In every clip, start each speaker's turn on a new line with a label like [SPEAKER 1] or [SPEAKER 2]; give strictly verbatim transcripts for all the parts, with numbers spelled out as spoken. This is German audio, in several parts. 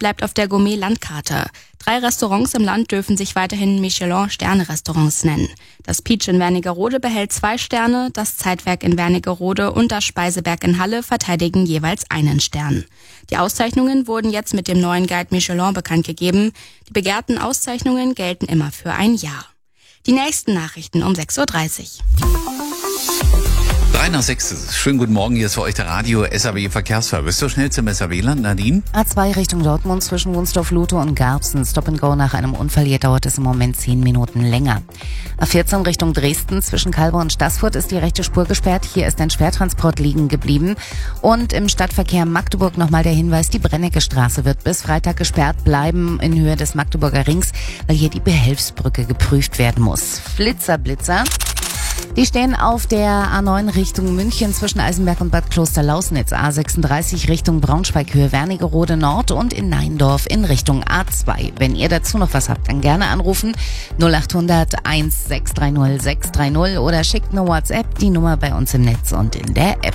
[SPEAKER 1] bleibt auf der Gourmet-Landkarte. Drei Restaurants im Land dürfen sich weiterhin Michelin-Sterne-Restaurants nennen. Das Peach in Wernigerode behält zwei Sterne, das Zeitwerk in Wernigerode und das Speiseberg in Halle verteidigen jeweils einen Stern. Die Auszeichnungen wurden jetzt mit dem neuen Guide Michelin bekannt gegeben. Die begehrten Auszeichnungen gelten immer für ein Jahr. Die nächsten Nachrichten um sechs Uhr dreißig.
[SPEAKER 2] Drei nach sechs. Schönen guten Morgen, hier ist für euch der Radio S A W Verkehrsservice. So schnell zum S A W-Land, Nadine?
[SPEAKER 3] A zwei Richtung Dortmund zwischen Wunsdorf-Lute und Garbsen. Stop and Go nach einem Unfall. Hier dauert es im Moment zehn Minuten länger. A vierzehn Richtung Dresden zwischen Kalbe und Staßfurt ist die rechte Spur gesperrt. Hier ist ein Schwertransport liegen geblieben. Und im Stadtverkehr Magdeburg nochmal der Hinweis, die Brennecke-Straße wird bis Freitag gesperrt bleiben in Höhe des Magdeburger Rings, weil hier die Behelfsbrücke geprüft werden muss. Flitzer, Blitzer. Die stehen auf der A neun Richtung München zwischen Eisenberg und Bad Klosterlausnitz, A sechsunddreißig Richtung Braunschweig Höhe Wernigerode Nord und in Neindorf in Richtung A zwei. Wenn ihr dazu noch was habt, dann gerne anrufen null acht hundert eins sechs drei null sechs drei null oder schickt eine WhatsApp, die Nummer bei uns im Netz und in der App.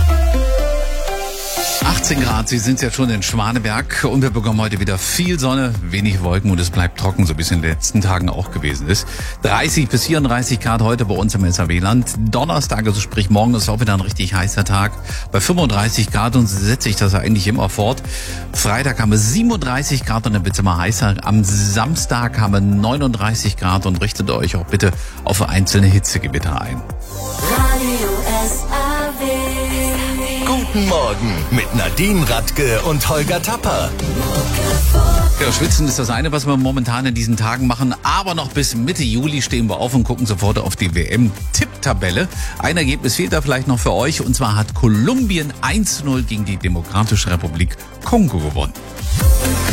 [SPEAKER 2] achtzehn Grad, Sie sind ja schon in Schwaneberg und wir bekommen heute wieder viel Sonne, wenig Wolken und es bleibt trocken, so wie es in den letzten Tagen auch gewesen ist. dreißig bis vierunddreißig Grad heute bei uns im S A W-Land. Donnerstag, also sprich morgen ist auch wieder ein richtig heißer Tag. Bei fünfunddreißig Grad und setze ich das eigentlich immer fort. Freitag haben wir siebenunddreißig Grad und dann wird es immer heißer. Am Samstag haben wir neununddreißig Grad und richtet euch auch bitte auf einzelne Hitzegewitter ein.
[SPEAKER 4] Radio S A W.
[SPEAKER 5] Guten Morgen mit Nadine Radke und Holger Tapper.
[SPEAKER 2] Ja, schwitzen ist das eine, was wir momentan in diesen Tagen machen. Aber noch bis Mitte Juli stehen wir auf und gucken sofort auf die W M-Tipptabelle. Ein Ergebnis fehlt da vielleicht noch für euch. Und zwar hat Kolumbien eins zu null gegen die Demokratische Republik Kongo gewonnen.